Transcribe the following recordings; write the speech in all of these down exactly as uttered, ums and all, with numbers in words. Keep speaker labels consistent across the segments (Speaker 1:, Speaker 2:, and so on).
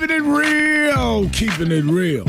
Speaker 1: Keeping it real, keeping it real.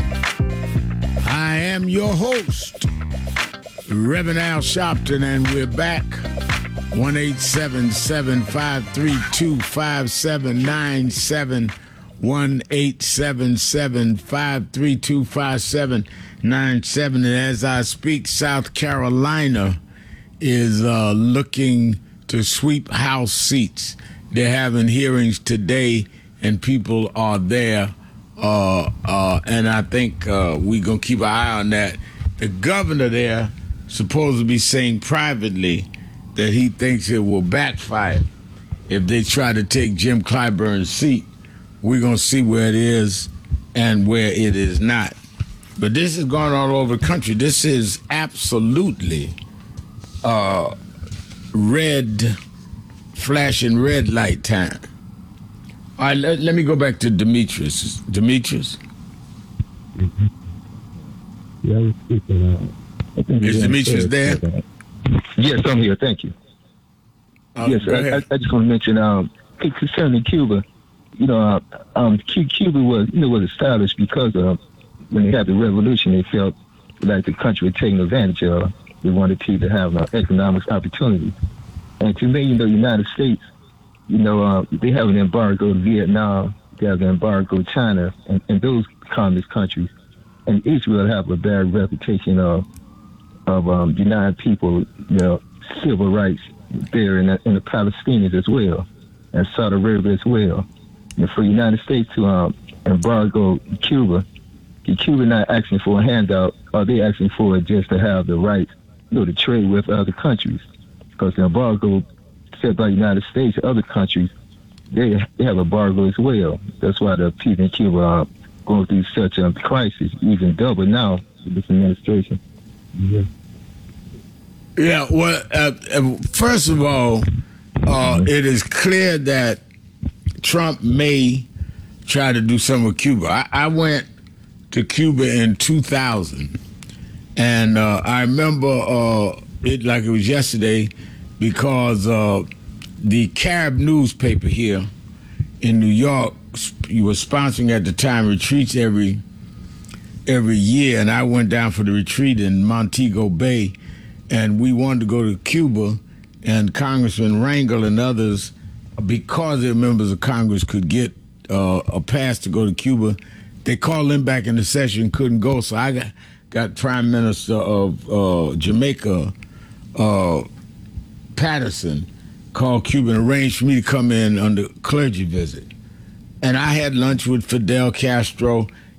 Speaker 1: I am your host, Reverend Al Sharpton, and we're back. one eight seven seven, five three two, five seven nine seven. one eight seven seven, five three two, five seven nine seven. And as I speak, South Carolina is uh, looking to sweep House seats. They're having hearings today, and people are there. Uh, uh, and I think uh, we're going to keep an eye on that. The governor there supposed to be saying privately that he thinks it will backfire if they try to take Jim Clyburn's seat. We're going to see where it is and where it is not. But this is going all over the country. This is absolutely uh, red, flashing red light time. All right, let, let me go back to Demetrius. Demetrius?
Speaker 2: Mm-hmm. Yeah, I was speaking. Uh,
Speaker 1: is Demetrius there?
Speaker 2: Yes, I'm here. Thank you.
Speaker 1: Uh,
Speaker 2: yes, I, I, I just want to mention um, concerning Cuba. You know, uh, um, Cuba was, you know, was established because uh, when they had the revolution, they felt like the country was taking advantage of. They wanted Cuba to have uh, economic opportunity. And to me, you know, the United States, you know, uh, they have an embargo to Vietnam, they have an embargo to China, and, and those communist countries. And Israel have a bad reputation of of um, denying people, you know, civil rights there in the, in the Palestinians as well, and Saudi Arabia as well. And for the United States to um, embargo Cuba, Cuba not asking for a handout, or they asking for it just to have the right, you know, to trade with other countries. Because the embargo set by the United States, other countries, they, they have embargo as well. That's why the people in Cuba are going through such a crisis, even double now with this administration. Yeah.
Speaker 1: Yeah, well, uh, uh, first of all, uh, it is clear that Trump may try to do something with Cuba. I, I went to Cuba in two thousand, and uh, I remember uh, it like it was yesterday because uh, the Carib newspaper here in New York, you were sponsoring at the time retreats every every year, and I went down for the retreat in Montego Bay, and we wanted to go to Cuba, and Congressman Rangel and others, because they're members of Congress, could get uh, a pass to go to Cuba. They called them back in the session, couldn't go, so I got, got Prime Minister of uh, Jamaica, uh, Patterson, called Cuba and arranged for me to come in on the clergy visit. And I had lunch with Fidel Castro,